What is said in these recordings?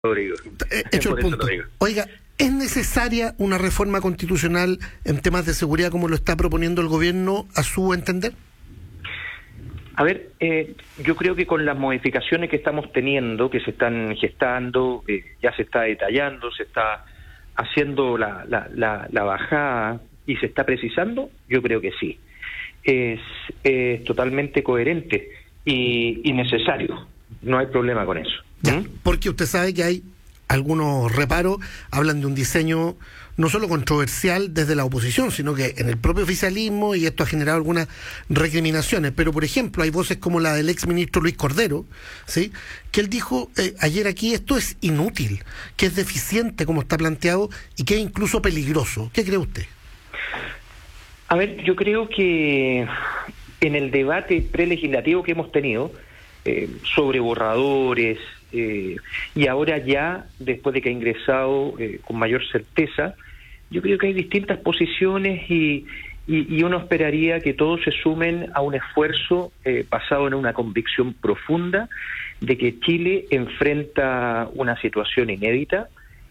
Rodrigo. Hecho el Por eso punto. lo digo. Oiga, ¿es necesaria una reforma constitucional en temas de seguridad como lo está proponiendo el gobierno a su entender? A ver, yo creo que con las modificaciones que estamos teniendo, que se están gestando, ya se está detallando, se está haciendo la bajada y se está precisando, yo creo que sí. Es totalmente coherente y necesario. No hay problema con eso. Ya, porque usted sabe que hay algunos reparos, hablan de un diseño no solo controversial desde la oposición, sino que en el propio oficialismo, y esto ha generado algunas recriminaciones. Pero, por ejemplo, hay voces como la del exministro Luis Cordero, ¿sí?, que él dijo ayer aquí, esto es inútil, que es deficiente como está planteado y que es incluso peligroso. ¿Qué cree usted? A ver, yo creo que en el debate prelegislativo que hemos tenido sobre borradores, y ahora ya, después de que ha ingresado con mayor certeza, yo creo que hay distintas posiciones y uno esperaría que todos se sumen a un esfuerzo basado en una convicción profunda de que Chile enfrenta una situación inédita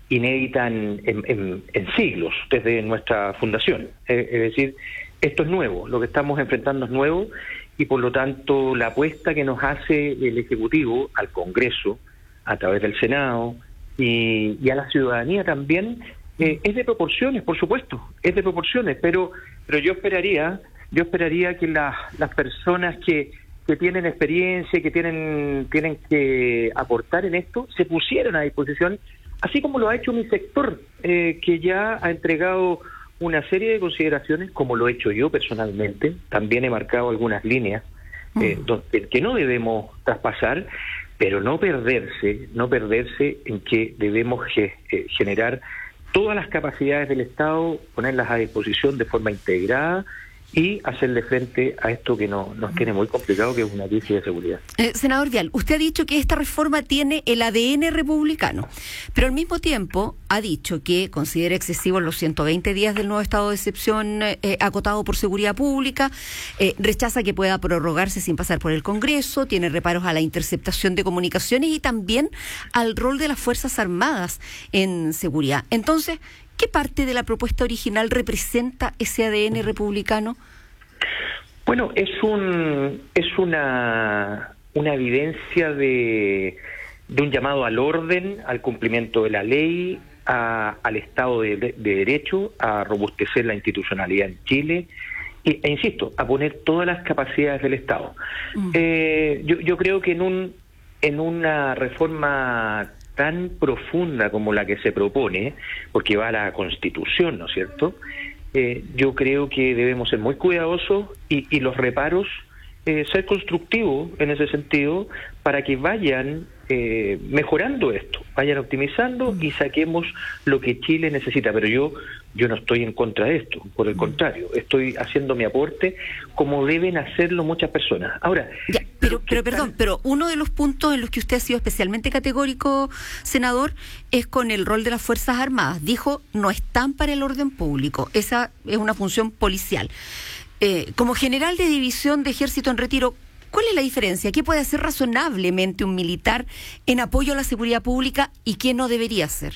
en siglos, desde nuestra fundación. Es decir, esto es nuevo, lo que estamos enfrentando es nuevo y por lo tanto la apuesta que nos hace el Ejecutivo al Congreso, a través del Senado y a la ciudadanía también, es de proporciones, por supuesto, es de proporciones, pero yo esperaría que las personas que tienen experiencia, que tienen que aportar en esto, se pusieran a disposición, así como lo ha hecho mi sector, que ya ha entregado una serie de consideraciones, como lo he hecho yo personalmente. También he marcado algunas líneas que no debemos traspasar, pero no perderse en que debemos generar todas las capacidades del Estado, ponerlas a disposición de forma integrada y hacerle frente a esto que nos tiene muy complicado, que es una crisis de seguridad. Senador Vial, usted ha dicho que esta reforma tiene el ADN republicano, pero al mismo tiempo ha dicho que considera excesivos los 120 días del nuevo estado de excepción acotado por seguridad pública, rechaza que pueda prorrogarse sin pasar por el Congreso, tiene reparos a la interceptación de comunicaciones y también al rol de las Fuerzas Armadas en seguridad. Entonces, ¿qué parte de la propuesta original representa ese ADN republicano? Bueno, es una evidencia de un llamado al orden, al cumplimiento de la ley, al Estado de Derecho, a robustecer la institucionalidad en Chile, e insisto, a poner todas las capacidades del Estado. Yo creo que en una reforma tan profunda como la que se propone, porque va a la Constitución, ¿no es cierto?, yo creo que debemos ser muy cuidadosos y los reparos ser constructivos en ese sentido para que vayan mejorando esto, vayan optimizando y saquemos lo que Chile necesita. Pero yo no estoy en contra de esto, por el contrario, estoy haciendo mi aporte como deben hacerlo muchas personas. Ahora, ya, pero uno de los puntos en los que usted ha sido especialmente categórico, senador, es con el rol de las Fuerzas Armadas. Dijo, no están para el orden público, esa es una función policial. Como general de división de ejército en retiro, ¿cuál es la diferencia? ¿Qué puede hacer razonablemente un militar en apoyo a la seguridad pública y qué no debería hacer?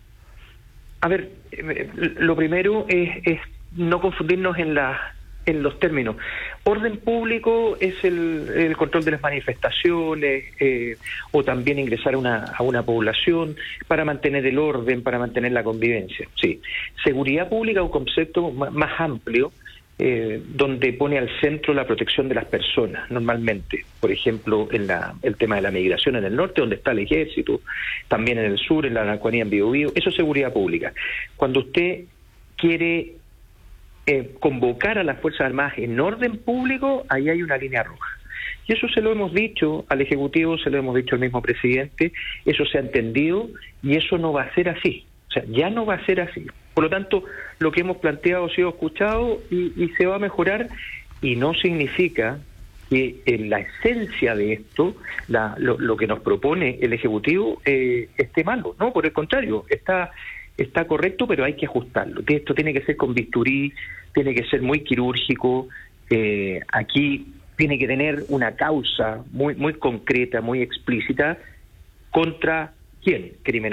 A ver, lo primero es no confundirnos en los términos. Orden público es el control de las manifestaciones, o también ingresar a una población para mantener el orden, para mantener la convivencia. Sí. Seguridad pública es un concepto más amplio, donde pone al centro la protección de las personas, normalmente. Por ejemplo, el tema de la migración en el norte, donde está el ejército, también en el sur, en la Araucanía, en Biobío, eso es seguridad pública. Cuando usted quiere convocar a las Fuerzas Armadas en orden público, ahí hay una línea roja. Y eso se lo hemos dicho al Ejecutivo, se lo hemos dicho al mismo presidente, eso se ha entendido y eso no va a ser así. O sea, ya no va a ser así. Por lo tanto, lo que hemos planteado ha sido escuchado y se va a mejorar, y no significa que en la esencia de esto, lo que nos propone el Ejecutivo esté malo. No, por el contrario, está correcto, pero hay que ajustarlo. Esto tiene que ser con bisturí, tiene que ser muy quirúrgico, aquí tiene que tener una causa muy, muy concreta, muy explícita contra ¿Quién?